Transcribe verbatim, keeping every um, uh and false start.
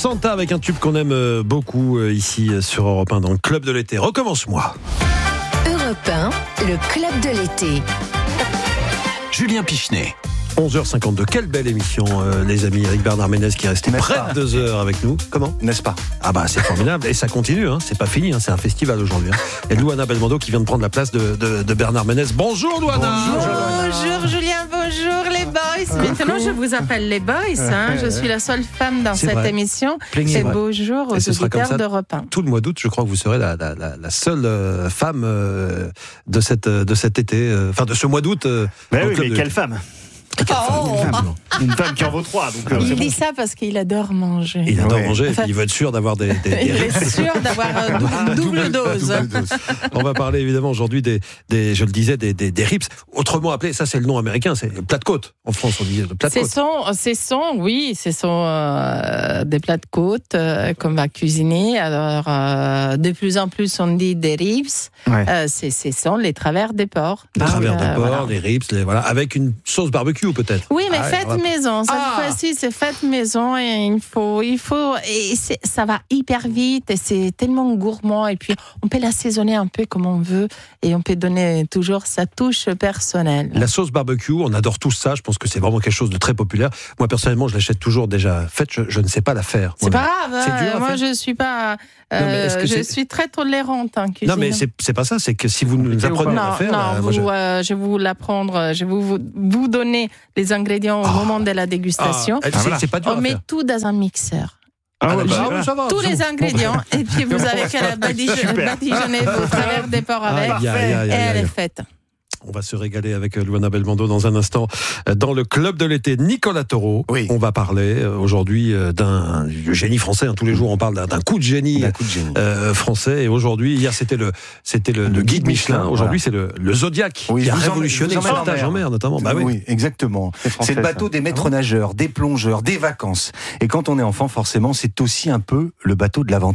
Santa avec un tube qu'on aime beaucoup ici sur Europe un dans le Club de l'été. Recommence-moi. Europe un, le Club de l'été. Julien Pichenet. onze heures cinquante-deux, quelle belle émission, euh, les amis. Eric Bernard Ménez qui est resté N'est-ce près pas de deux heures avec nous. Comment ? N'est-ce pas ? Ah bah c'est formidable, et ça continue, hein. C'est pas fini, hein. C'est un festival aujourd'hui. Hein. Et Louana Belmondo qui vient de prendre la place de, de, de Bernard Ménez. Bonjour Louana. Bonjour. Bonjour Julien, bonjour les boys. Maintenant je vous appelle les boys, hein. Je suis la seule femme dans C'est cette vrai. émission. C'est Et vrai. bonjour aux Et ce sera comme auditeurs ça d'Europe un. Tout le mois d'août, je crois que vous serez la, la, la, la seule euh, femme euh, de, cette, de cet été, euh, enfin de ce mois d'août. Euh, Mais au oui, Club mais de quelle l'été. femme ? Oh. Une femme, une femme qui en vaut trois. Donc, euh, c'est Il bon. dit ça parce qu'il adore manger. Il adore Ouais. manger, et Enfin, puis il veut être sûr d'avoir des, des, des Il est sûr d'avoir euh, double, double dose. On va parler évidemment aujourd'hui des, des, je le disais, des, des, des rips, autrement appelé, ça c'est le nom américain, c'est le plat de côte. En France, on dit le plat de Ce côte. sont, ce sont, oui, ce sont euh, des plats de côte euh, qu'on va cuisiner. Alors, euh, de plus en plus, on dit des ribs. Ouais. Euh, c'est, ce sont les travers des porcs. Les travers Euh, de porc, voilà. les rips, les, voilà, avec une sauce barbecue peut-être. Oui, mais Ah ouais, faites on va- maison. Cette Ah. fois-ci, c'est faites maison et il faut, il faut, et c'est- ça va hyper vite et c'est tellement gourmand. Et puis, on peut l'assaisonner un peu comme on veut et on peut donner toujours sa touche personnelle. La sauce barbecue, on adore tous ça. Je pense que c'est vraiment quelque chose de très populaire. Moi, personnellement, je l'achète toujours déjà faite. Je, je ne sais pas la faire. C'est moi-même. pas grave. C'est hein. dur à Moi, faire. je suis pas. Non, mais est-ce euh, que je c'est- suis très tolérante en cuisine. Non, mais c'est, c'est pas ça. C'est que si vous nous Compliqué ou apprenez pas à la Non, faire, non, bah, vous, moi, je- euh, je vais vous l'apprendre. Je vais vous, vous donner les ingrédients au Ah. moment de la dégustation. Ah, c'est, voilà. c'est pas dur On à met faire. tout dans un mixeur. Ah, ouais, d'accord. bah, Ah, voilà. ça va, Tous c'est les bon. ingrédients. Et puis vous avez qu'à la badigeonner, Super. badigeonner vos travers des porcs avec. Aïe, aïe, aïe, Et aïe, elle aïe. est faite. On va se régaler avec Louana Belmondo dans un instant dans le Club de l'été. Nicolas Taureau, Oui. on va parler euh, aujourd'hui euh, d'un génie français. Hein. Tous les jours, on parle d'un, d'un coup de génie, D'un coup de génie. euh, français. Et aujourd'hui, hier, c'était le, c'était le, le guide Michelin. Aujourd'hui, c'est le, le Zodiac Oui, qui a je vous emmène- révolutionné je le vous emmène en sauvetage en mer. mer, notamment. Bah oui. Oui, exactement. C'est le bateau des maîtres nageurs, des plongeurs, des vacances. Et quand on est enfant, forcément, c'est aussi un peu le bateau de l'aventure.